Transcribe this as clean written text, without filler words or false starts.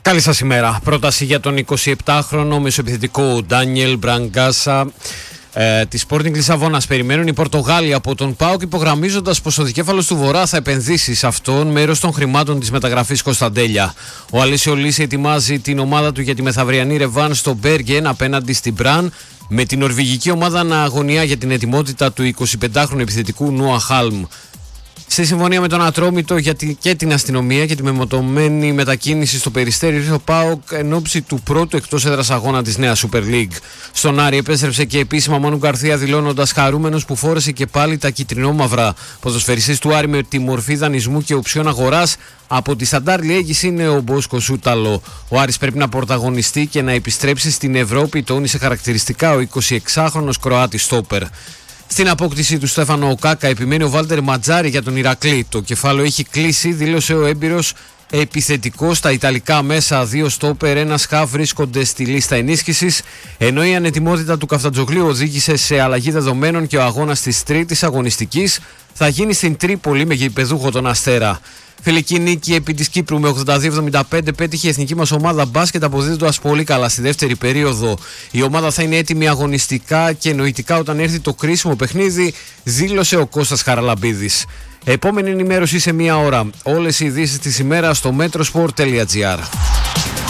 Καλή σας ημέρα. Πρόταση για τον 27χρονο μεσοεπιθετικό Ντάνιελ Μπραγκάσα της Sporting Λισαβόνας περιμένουν οι Πορτογάλοι από τον ΠΑΟΚ, υπογραμμίζοντας πως ο δικέφαλος του Βορρά θα επενδύσει σε αυτόν μέρος των χρημάτων της μεταγραφής Κωνσταντέλια. Ο Αλέσιο Λύση ετοιμάζει την ομάδα του για τη μεθαυριανή ρεβάν στο Μπέργεν απέναντι στην Μπραν, με την νορβηγική ομάδα να αγωνιά για την ετοιμότητα του 25χρονου επιθετικού Νόα Χάλμ. Στη συμφωνία με τον Ατρόμητο και την αστυνομία και τη μεμοτωμένη μετακίνηση στο Περιστέρι, ο ΠΑΟΚ εν ώψη του πρώτου εκτός έδρας αγώνα της νέας Super League. Στον Άρη επέστρεψε και επίσημα Μάνου Γκαρθία, δηλώνοντας χαρούμενος που φόρεσε και πάλι τα κυτρινόμαυρα. Ποδοσφαιριστής του Άρη με τη μορφή δανεισμού και οψιών αγοράς από τη Σταντάρ Λιέγης είναι ο Μπόσκο Σούταλο. Ο Άρης πρέπει να πρωταγωνιστεί και να επιστρέψει στην Ευρώπη, τόνισε χαρακτηριστικά ο 26χρονος Κροάτης στόπερ. Στην απόκτηση του Στέφανο Οκάκα επιμένει ο Βάλτερ Ματζάρη για τον Ηρακλή. Το κεφάλαιο έχει κλείσει, δήλωσε ο έμπειρος επιθετικός. Στα ιταλικά μέσα, 2 στόπερ, 1 χαφ βρίσκονται στη λίστα ενίσχυσης, ενώ η ανετοιμότητα του Καφτατζογλίου οδήγησε σε αλλαγή δεδομένων και ο αγώνας της τρίτης αγωνιστικής θα γίνει στην Τρίπολη με γηπεδούχο τον Αστέρα. Φιλική νίκη επί της Κύπρου με 82-75 πέτυχε η εθνική μας ομάδα μπάσκετ, αποδίδοντας πολύ καλά στη δεύτερη περίοδο. Η ομάδα θα είναι έτοιμη αγωνιστικά και νοητικά όταν έρθει το κρίσιμο παιχνίδι, δήλωσε ο Κώστας Χαραλαμπίδης. Επόμενη ενημέρωση σε 1 ώρα. Όλες οι ειδήσεις της ημέρας στο metrosport.gr.